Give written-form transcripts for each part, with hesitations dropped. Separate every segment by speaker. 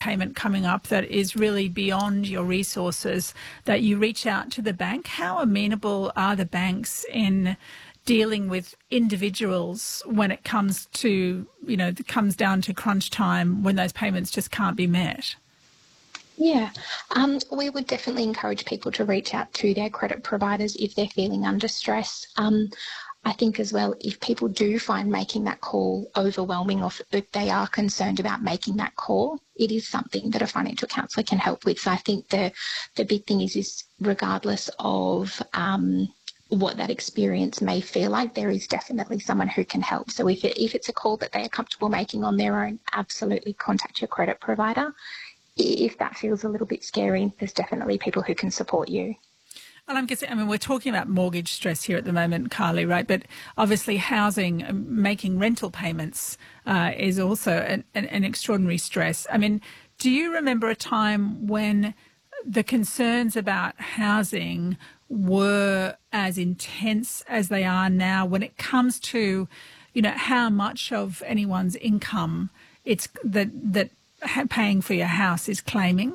Speaker 1: payment coming up that is really beyond your resources, that you reach out to the bank. How amenable are the banks in dealing with individuals when it comes to, it comes down to crunch time when those payments just can't be met?
Speaker 2: Yeah, we would definitely encourage people to reach out to their credit providers if they're feeling under stress. I think as well, if people do find making that call overwhelming, or if they are concerned about making that call, it is something that a financial counsellor can help with. So I think the big thing is regardless of what that experience may feel like, there is definitely someone who can help. So if it's a call that they are comfortable making on their own, absolutely contact your credit provider. If that feels a little bit scary, there's definitely people who can support you.
Speaker 1: Well, I'm guessing, we're talking about mortgage stress here at the moment, Carly, right? But obviously housing, making rental payments is also an extraordinary stress. Do you remember a time when the concerns about housing were as intense as they are now when it comes to, how much of anyone's income it's that paying for your house is claiming?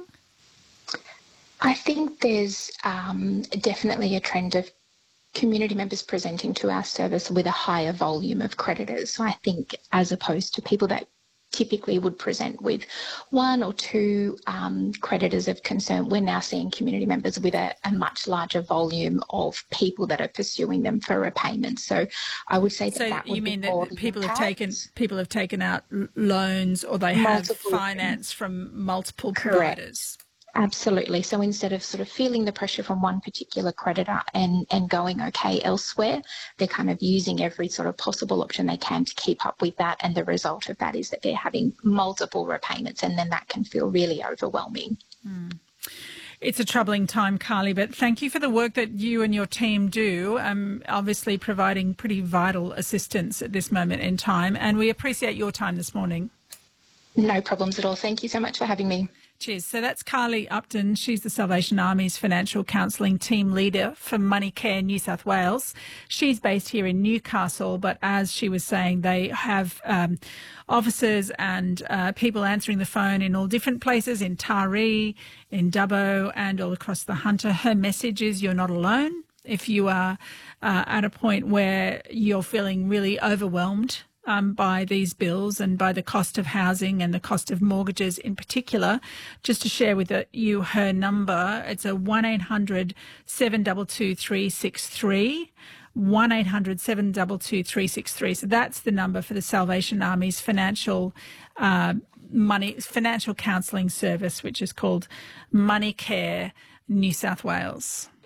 Speaker 2: I think there's definitely a trend of community members presenting to our service with a higher volume of creditors. So I think as opposed to people that typically would present with one or two creditors of concern, we're now seeing community members with a much larger volume of people that are pursuing them for repayment. So I would say that would
Speaker 1: you mean
Speaker 2: be more
Speaker 1: that people have taken out loans, or they have finance from multiple providers?
Speaker 2: Absolutely. So instead of sort of feeling the pressure from one particular creditor and going okay elsewhere, they're kind of using every sort of possible option they can to keep up with that. And the result of that is that they're having multiple repayments, and then that can feel really overwhelming.
Speaker 1: It's a troubling time, Carly, but thank you for the work that you and your team do, obviously providing pretty vital assistance at this moment in time. And we appreciate your time this morning.
Speaker 2: No problems at all. Thank you so much for having me.
Speaker 1: Cheers. So that's Carly Upton. She's the Salvation Army's financial counselling team leader for MoneyCare New South Wales. She's based here in Newcastle, but as she was saying, they have officers and people answering the phone in all different places, in Taree, in Dubbo, and all across the Hunter. Her message is you're not alone. If you are at a point where you're feeling really overwhelmed by these bills and by the cost of housing and the cost of mortgages in particular, just to share with you her number. It's a 1-800-722-363, 1-800-722-363. So that's the number for the Salvation Army's financial counselling service, which is called MoneyCare New South Wales.